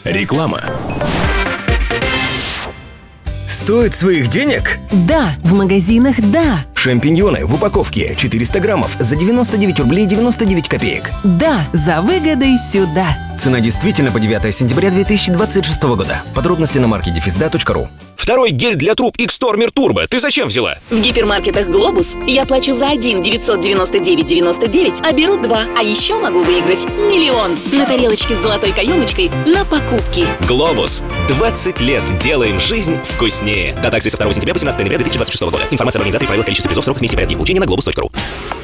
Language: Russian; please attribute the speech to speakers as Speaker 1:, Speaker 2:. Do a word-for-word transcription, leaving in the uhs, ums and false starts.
Speaker 1: Реклама.
Speaker 2: Стоит своих денег?
Speaker 3: Да, в магазинах да.
Speaker 2: Шампиньоны в упаковке четыреста граммов за девяносто девять рублей девяносто девять копеек.
Speaker 3: Да, за выгодой сюда.
Speaker 2: Цена действительно по девятое сентября две тысячи двадцать шестого года. Подробности на маркете физда точка ру.
Speaker 1: Второй гель для труб X-Tormer Turbo. Ты зачем взяла?
Speaker 4: В гипермаркетах «Глобус» я плачу за один девятьсот девяносто девять девяносто девять, а беру два. А еще могу выиграть миллион на тарелочке с золотой каемочкой на покупки.
Speaker 1: Глобус. двадцать лет делаем жизнь вкуснее. Дата акции со второго сентября по семнадцатое ноября две тысячи двадцать шестого года. Информация об организации призов, срок, месте порядке получения на глобус точка ру.